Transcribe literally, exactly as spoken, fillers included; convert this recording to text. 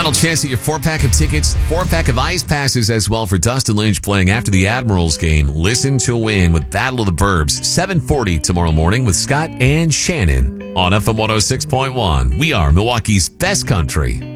Final chance at your four-pack of tickets, four-pack of ice passes as well for Dustin Lynch playing after the Admirals game. Listen to win with Battle of the Burbs, seven forty tomorrow morning with Scott and Shannon on F M one oh six point one. We are Milwaukee's best country.